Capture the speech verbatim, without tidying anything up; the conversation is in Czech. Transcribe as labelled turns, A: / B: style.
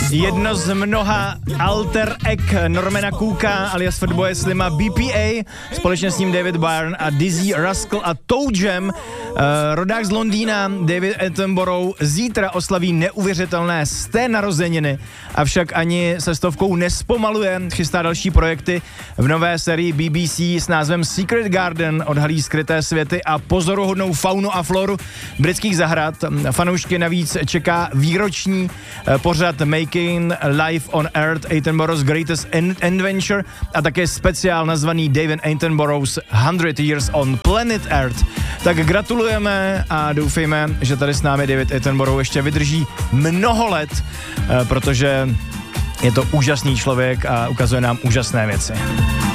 A: jedno z mnoha alter egg Normana Cooka alias Fatboye Slima B P A, společně s ním David Byrne a Dizzy Rascal a Toe Jam. Uh, rodák z Londýna David Attenborough zítra oslaví neuvěřitelné sté narozeniny, avšak ani se stovkou nespomaluje, chystá další projekty. V nové sérii B B C s názvem Secret Garden odhalí skryté světy a pozoruhodnou faunu a floru britských zahrad. Fanoušky navíc čeká výroční pořad Making Life on Earth Attenborough's Greatest Adventure a také speciál nazvaný David Attenborough's one hundred Years on Planet Earth. Tak gratulujeme a doufejme, že tady s námi David Attenborough ještě vydrží mnoho let, protože je to úžasný člověk a ukazuje nám úžasné věci.